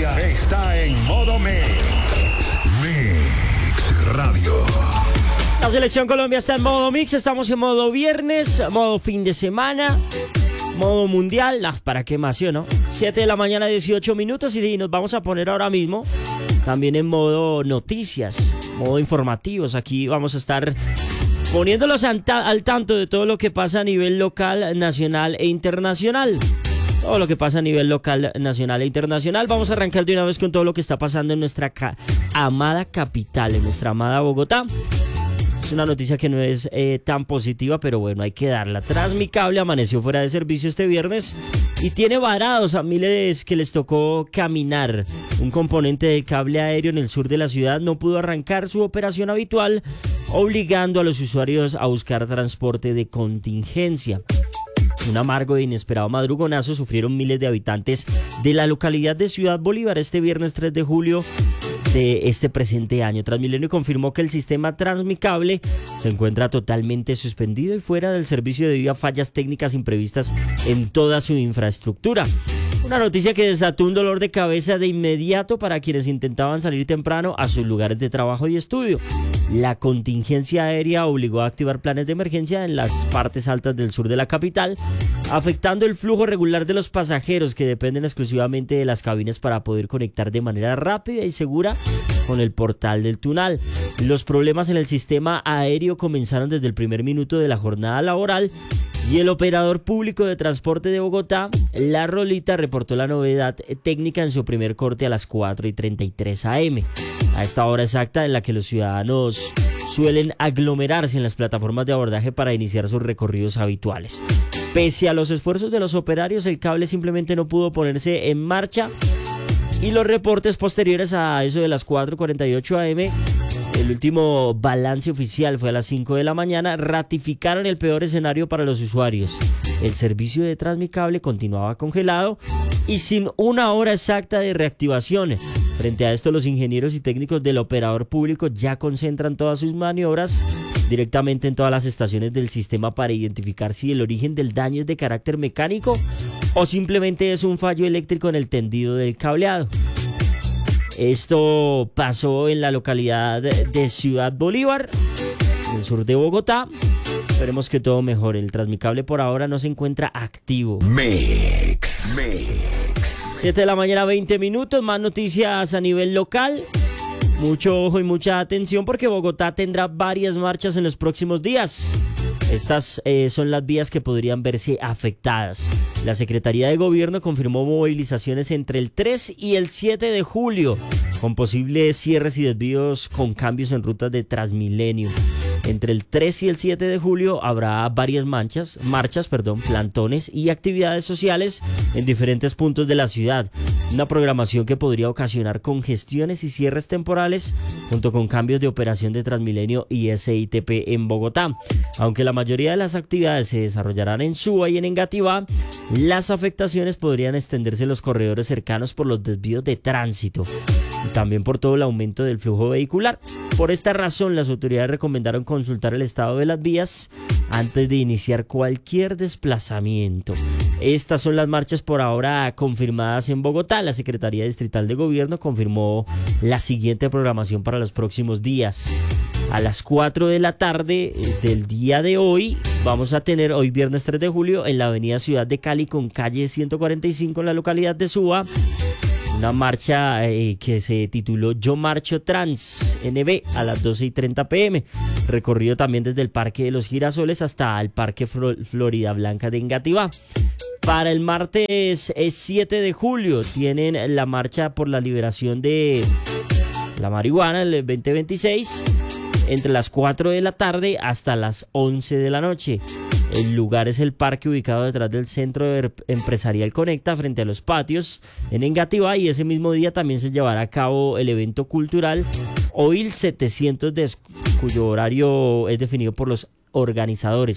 Colombia está en modo Mix. Mix Radio. La selección Colombia está en modo Mix, estamos en modo viernes, modo fin de semana, modo mundial. ¿Para qué más, sí o no? 7 de la mañana, 18 minutos, y nos vamos a poner ahora mismo también en modo noticias, modo informativos. Aquí vamos a estar poniéndolos al tanto de todo lo que pasa a nivel local, nacional e internacional. Todo lo que pasa a nivel local, nacional e internacional. Vamos a arrancar de una vez con todo lo que está pasando en nuestra amada capital, en nuestra amada Bogotá. Es una noticia que no es tan positiva, pero bueno, hay que darla. Transmicable amaneció fuera de servicio este viernes y tiene varados a miles que les tocó caminar. Un componente del cable aéreo en el sur de la ciudad no pudo arrancar su operación habitual, obligando a los usuarios a buscar transporte de contingencia. Un amargo e inesperado madrugonazo sufrieron miles de habitantes de la localidad de Ciudad Bolívar este viernes 3 de julio de este presente año. Transmilenio confirmó que el sistema Transmicable se encuentra totalmente suspendido y fuera del servicio debido a fallas técnicas imprevistas en toda su infraestructura. Una noticia que desató un dolor de cabeza de inmediato para quienes intentaban salir temprano a sus lugares de trabajo y estudio. La contingencia aérea obligó a activar planes de emergencia en las partes altas del sur de la capital, afectando el flujo regular de los pasajeros que dependen exclusivamente de las cabinas para poder conectar de manera rápida y segura con el portal del Tunal. Los problemas en el sistema aéreo comenzaron desde el primer minuto de la jornada laboral y el operador público de transporte de Bogotá, La Rolita, reportó la novedad técnica en su primer corte a las 4:33 am. A esta hora exacta en la que los ciudadanos suelen aglomerarse en las plataformas de abordaje para iniciar sus recorridos habituales. Pese a los esfuerzos de los operarios, el cable simplemente no pudo ponerse en marcha y los reportes posteriores a eso de las 4:48 am, el último balance oficial fue a las 5 de la mañana, ratificaron el peor escenario para los usuarios. El servicio de Transmicable continuaba congelado y sin una hora exacta de reactivación. Frente a esto, los ingenieros y técnicos del operador público ya concentran todas sus maniobras directamente en todas las estaciones del sistema para identificar si el origen del daño es de carácter mecánico o simplemente es un fallo eléctrico en el tendido del cableado. Esto pasó en la localidad de Ciudad Bolívar, en el sur de Bogotá. Esperemos que todo mejore. El Transmicable por ahora no se encuentra activo. Mix. 7 de la mañana, 20 minutos. Más noticias a nivel local. Mucho ojo y mucha atención porque Bogotá tendrá varias marchas en los próximos días. Estas son las vías que podrían verse afectadas. La Secretaría de Gobierno confirmó movilizaciones entre el 3 y el 7 de julio, con posibles cierres y desvíos con cambios en rutas de Transmilenio. Entre el 3 y el 7 de julio habrá varias marchas, plantones y actividades sociales en diferentes puntos de la ciudad. Una programación que podría ocasionar congestiones y cierres temporales junto con cambios de operación de Transmilenio y SITP en Bogotá. Aunque la mayoría de las actividades se desarrollarán en Suba y en Engativá, las afectaciones podrían extenderse en los corredores cercanos por los desvíos de tránsito y también por todo el aumento del flujo vehicular. Por esta razón, las autoridades recomendaron consultar el estado de las vías antes de iniciar cualquier desplazamiento. Estas son las marchas por ahora confirmadas en Bogotá. La Secretaría Distrital de Gobierno confirmó la siguiente programación para los próximos días. A las 4 de la tarde del día de hoy vamos a tener, hoy viernes 3 de julio, en la avenida Ciudad de Cali con calle 145 en la localidad de Suba, una marcha que se tituló Yo Marcho Trans NB a las 12:30 p.m. Recorrido también desde el Parque de los Girasoles hasta el Parque Florida Blanca de Engativá. Para el martes 7 de julio tienen la marcha por la liberación de la marihuana en el 2026 entre las 4 de la tarde hasta las 11 de la noche. El lugar es el parque ubicado detrás del Centro Empresarial Conecta frente a los patios en Engativá, y ese mismo día también se llevará a cabo el evento cultural OIL 700, cuyo horario es definido por los organizadores.